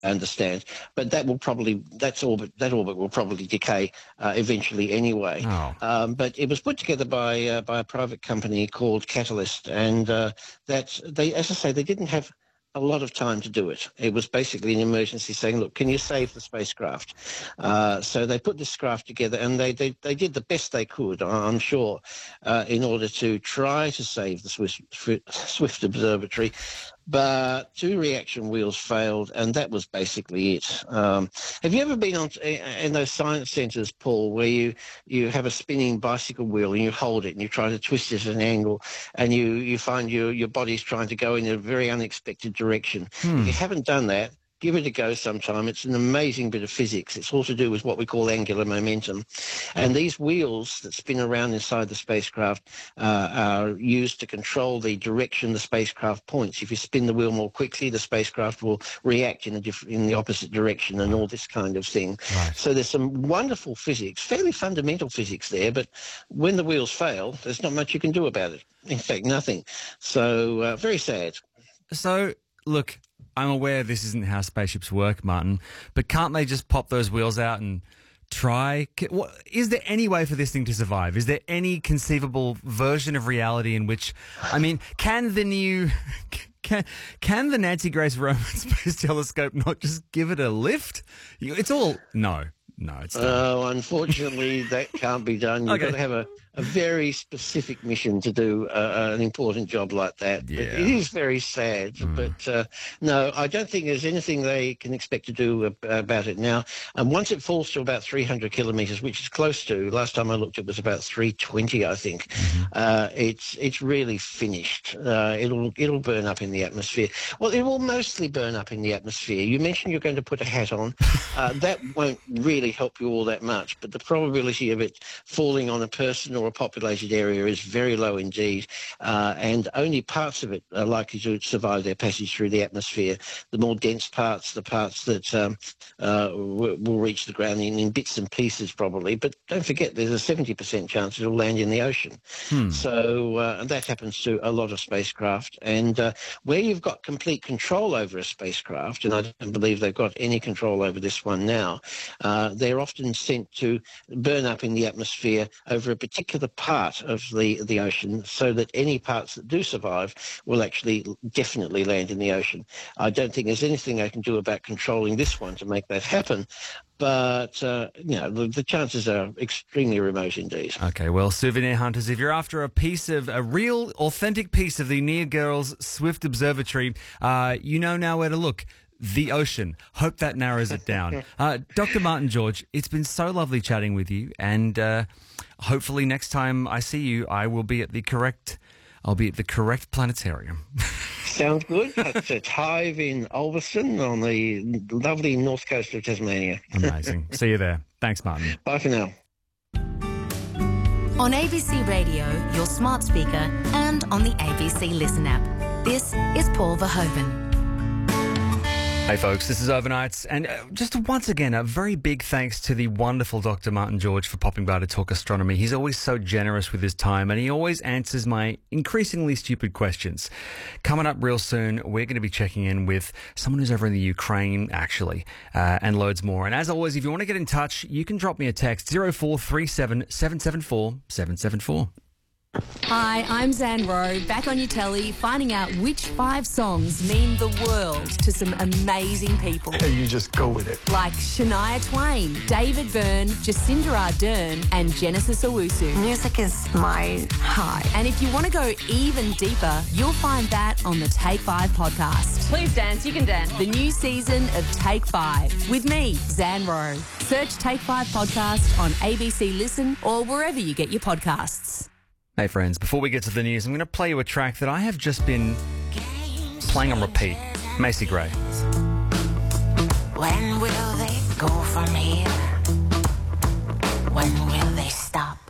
understand. But that orbit will probably decay eventually anyway. Oh. But it was put together by a private company called Catalyst, and as I say, they didn't have a lot of time to do it. It was basically an emergency saying, look, can you save the spacecraft? So they put this craft together, and they did the best they could, I'm sure, in order to try to save the Swift Observatory. But 2 reaction wheels failed, and that was basically it. Have you ever been in those science centres, Paul, where you have a spinning bicycle wheel and you hold it and you try to twist it at an angle, and you find your body's trying to go in a very unexpected direction? If you haven't done that, give it a go sometime. It's an amazing bit of physics. It's all to do with what we call angular momentum. And these wheels that spin around inside the spacecraft are used to control the direction the spacecraft points. If you spin the wheel more quickly, the spacecraft will react in the opposite direction, and all this kind of thing. Right. So there's some wonderful physics, fairly fundamental physics there, but when the wheels fail, there's not much you can do about it. In fact, nothing. So very sad. So, look, I'm aware this isn't how spaceships work, Martin, but can't they just pop those wheels out and try? Is there any way for this thing to survive? Is there any conceivable version of reality in which, I mean, can the Nancy Grace Roman Space Telescope not just give it a lift? It's all, no, it's not. Oh, unfortunately, that can't be done. You've got to have a very specific mission to do an important job like that. Yeah. But it is very sad. But no, I don't think there's anything they can expect to do about it now. And once it falls to about 300 kilometres, which is close to, last time I looked, it was about 320, I think. It's really finished. It'll burn up in the atmosphere. Well, it will mostly burn up in the atmosphere. You mentioned you're going to put a hat on. That won't really help you all that much, but the probability of it falling on a person or a populated area is very low indeed, and only parts of it are likely to survive their passage through the atmosphere. The more dense parts, the parts that will reach the ground in bits and pieces probably, but don't forget there's a 70% chance it'll land in the ocean. So that happens to a lot of spacecraft, and where you've got complete control over a spacecraft, and I don't believe they've got any control over this one now, they're often sent to burn up in the atmosphere over a particular part of the ocean, so that any parts that do survive will actually definitely land in the ocean. I don't think there's anything I can do about controlling this one to make that happen, but the chances are extremely remote indeed. Okay, well, souvenir hunters, if you're after a real, authentic piece of the Near Girls Swift Observatory, you know now where to look. The ocean. Hope that narrows it down. Dr. Martin George, it's been so lovely chatting with you, and hopefully next time I see you, I'll be at the correct planetarium. Sounds good. It's at Hive in Ulverston on the lovely north coast of Tasmania. Amazing. See you there. Thanks, Martin. Bye for now. On ABC Radio, your smart speaker, and on the ABC Listen app. This is Paul Verhoeven. Hey folks, this is Overnights, and just once again, a very big thanks to the wonderful Dr. Martin George for popping by to talk astronomy. He's always so generous with his time, and he always answers my increasingly stupid questions. Coming up real soon, we're going to be checking in with someone who's over in the Ukraine, actually, and loads more. And as always, if you want to get in touch, you can drop me a text, 0437 774 774. Hi, I'm Zan Rowe, back on your telly, finding out which 5 songs mean the world to some amazing people. You just go with it. Like Shania Twain, David Byrne, Jacinda Ardern, and Genesis Owusu. Music is my high. And if you want to go even deeper, you'll find that on the Take 5 podcast. Please dance, you can dance. The new season of Take 5 with me, Zan Rowe. Search Take 5 podcast on ABC Listen or wherever you get your podcasts. Hey friends, before we get to the news, I'm going to play you a track that I have just been playing on repeat. Macy Gray. When will they go from here? When will they stop?